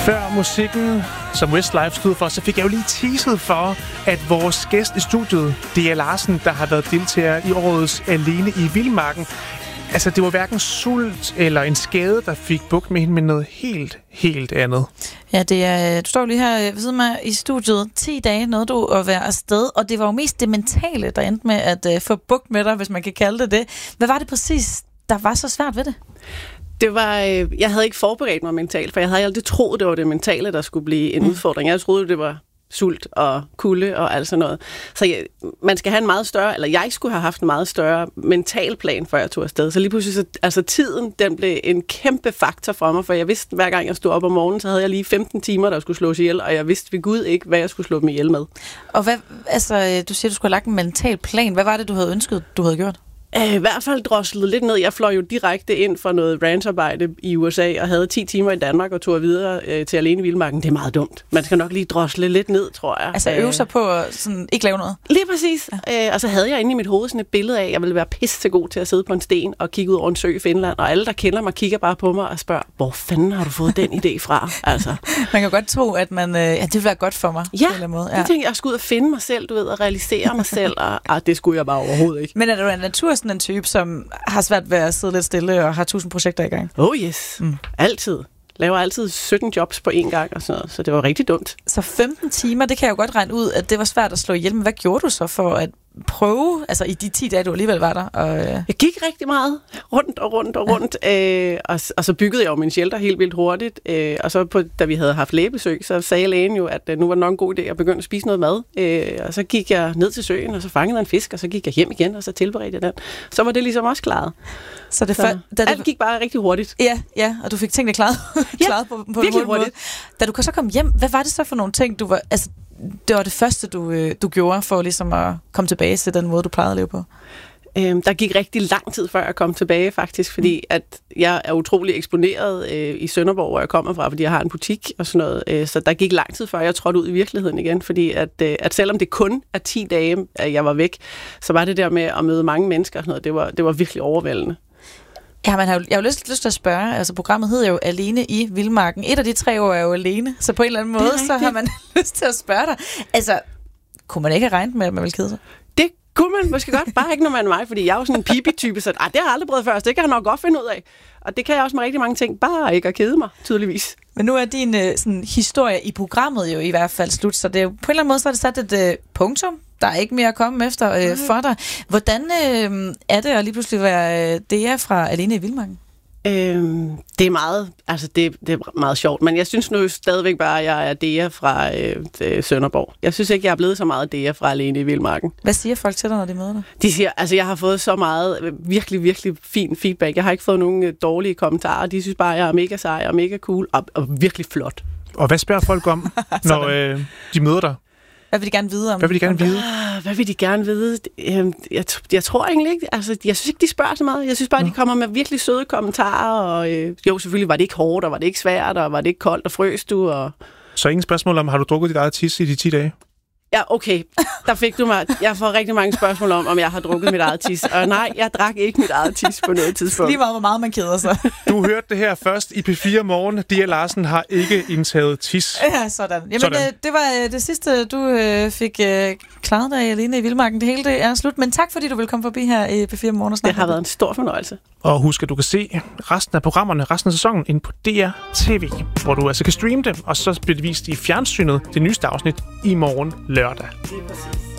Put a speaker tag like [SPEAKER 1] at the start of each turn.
[SPEAKER 1] Før musikken, som Westlife stod for, så fik jeg jo lige teaset for, at vores gæst i studiet, D.A. Larsen, der har været deltager i årets Alene i Vildmarken, altså det var hverken sult eller en skade, der fik bugt med hende, men noget helt andet.
[SPEAKER 2] Ja, det er, du står lige her ved siden af mig i studiet. 10 dage nåede du at være afsted, og det var jo mest det mentale, der endte med at få bugt med dig, hvis man kan kalde det det. Hvad var det præcis, der var så svært ved det?
[SPEAKER 3] Det var, jeg havde ikke forberedt mig mentalt, for jeg havde aldrig troet, det var det mentale, der skulle blive en udfordring. Jeg troede, det var sult og kulde og alt sådan noget. Så man skal have en meget større, eller jeg skulle have haft en meget større mental plan, før jeg tog afsted. Så lige pludselig, tiden, den blev en kæmpe faktor for mig, for jeg vidste, hver gang jeg stod op om morgenen, så havde jeg lige 15 timer, der skulle slås ihjel, og jeg vidste ved Gud ikke, hvad jeg skulle slå dem ihjel med.
[SPEAKER 2] Og hvad, altså, du siger, du skulle have lagt en mental plan. Hvad var det, du havde ønsket, du havde gjort?
[SPEAKER 3] I hvert fald droslet lidt ned. Jeg fløj jo direkte ind for noget rancharbejde i USA og havde 10 timer i Danmark og tog videre til Alene i Vildmarken. Det er meget dumt. Man skal nok lige drosle lidt ned, tror jeg.
[SPEAKER 2] Altså øve sig på at sådan, ikke lave noget?
[SPEAKER 3] Lige præcis. Ja. Og så havde jeg inde i mit hoved sådan et billede af, at jeg ville være pisse god til at sidde på en sten og kigge ud over en sø i Finland. Og alle, der kender mig, kigger bare på mig og spørger, hvor fanden har du fået den idé fra? Altså.
[SPEAKER 2] Man kan godt tro, at det vil være godt for mig.
[SPEAKER 3] Ja,
[SPEAKER 2] på en eller anden måde.
[SPEAKER 3] Jeg tænkte, jeg skulle ud og finde mig selv, du ved, og realisere mig selv. Og det skulle jeg bare overhovedet ikke.
[SPEAKER 2] Men er du en natur sådan en type, som har svært ved at sidde lidt stille og har 1000 projekter i gang?
[SPEAKER 3] Oh yes, altid. Laver altid 17 jobs på én gang og sådan noget, så det var rigtig dumt.
[SPEAKER 2] Så 15 timer, det kan jeg jo godt regne ud, at det var svært at slå ihjel. Men hvad gjorde du så for at prøve, altså i de 10 dage, du alligevel var der? Og
[SPEAKER 3] Jeg gik rigtig meget rundt, og så byggede jeg jo min shelter helt vildt hurtigt. Og så da vi havde haft lægebesøg, så sagde lægen jo, at nu var det nok en god idé at begynde at spise noget mad. Og så gik jeg ned til søen, og så fangede jeg en fisk, og så gik jeg hjem igen, og så tilberedte jeg den. Så var det ligesom også klaret. Så alt gik bare rigtig hurtigt.
[SPEAKER 2] Ja, og du fik tingene klaret, klaret på
[SPEAKER 3] virkelig hurtigt.
[SPEAKER 2] Da du så kom hjem, hvad var det så for nogle ting, du var... Altså, det var det første, du gjorde for ligesom at komme tilbage til den måde, du plejede at leve på?
[SPEAKER 3] Der gik rigtig lang tid, før jeg kom tilbage, faktisk, fordi at jeg er utrolig eksponeret i Sønderborg, hvor jeg kommer fra, fordi jeg har en butik og sådan noget. Så der gik lang tid, før jeg trådte ud i virkeligheden igen, fordi at selvom det kun er 10 dage, at jeg var væk, så var det der med at møde mange mennesker og sådan noget, det var virkelig overvældende.
[SPEAKER 2] Ja, jeg har jo lyst til at spørge, altså programmet hedder jo Alene i Vildmarken. Et af de 3 år er jo alene, så på en eller anden måde, så har man lyst til at spørge dig. Altså, kunne man ikke have regnet med, at man ville kede sig?
[SPEAKER 3] Det kunne man måske godt, bare ikke når man er mig, fordi jeg er jo sådan en pipi-type, så det har jeg aldrig prøvet før, så det kan jeg nok godt finde ud af. Og det kan jeg også med rigtig mange ting, bare ikke at kede mig, tydeligvis.
[SPEAKER 2] Men nu er din sådan, historie i programmet jo i hvert fald slut, så det er jo, på en eller anden måde så er det sat et punktum. Der er ikke mere at komme efter for dig. Hvordan er det at lige pludselig være DA fra Alene i Vildmarken?
[SPEAKER 3] Det er meget, altså det er meget sjovt, men jeg synes nu stadigvæk bare, at jeg er DA fra Sønderborg. Jeg synes ikke, jeg er blevet så meget DA fra Alene i Vildmarken.
[SPEAKER 2] Hvad siger folk til dig, når de møder dig?
[SPEAKER 3] De siger, altså jeg har fået så meget virkelig fin feedback. Jeg har ikke fået nogen dårlige kommentarer. De synes bare, at jeg er mega sej og mega cool og virkelig flot.
[SPEAKER 1] Og hvad spørger folk om, når de møder dig?
[SPEAKER 2] Hvad vil de gerne vide om?
[SPEAKER 1] Hvad vil de gerne vide?
[SPEAKER 3] Hvad vil de gerne vide? Jeg tror egentlig ikke. Altså, jeg synes ikke, de spørger så meget. Jeg synes bare, de kommer med virkelig søde kommentarer. Og jo, selvfølgelig var det ikke hårdt, og var det ikke svært, og var det ikke koldt, og frøs du. Og...
[SPEAKER 1] Så ingen spørgsmål om, har du drukket dit eget tis i de 10 dage?
[SPEAKER 3] Ja, okay. Der fik du mig. Jeg får rigtig mange spørgsmål om jeg har drukket mit eget tis. Og nej, jeg drak ikke mit eget tis på noget tidspunkt.
[SPEAKER 2] Lige meget, hvor meget man keder sig.
[SPEAKER 1] Du hørte det her først i P4 Morgen. D.A. Larsen har ikke indtaget tis.
[SPEAKER 2] Ja, sådan. Jamen, det var det sidste, du fik klaret dig alene i Vildmarken. Det hele det er slut. Men tak, fordi du vil komme forbi her i P4 Morgen og snakke.
[SPEAKER 3] Det har været en stor fornøjelse.
[SPEAKER 1] Og husk, at du kan se resten af programmerne, resten af sæsonen, inde på DR TV, hvor du altså kan streame dem, og så bliver det vist i fjernsynet, det nyeste afsnit, i morgen lørdag.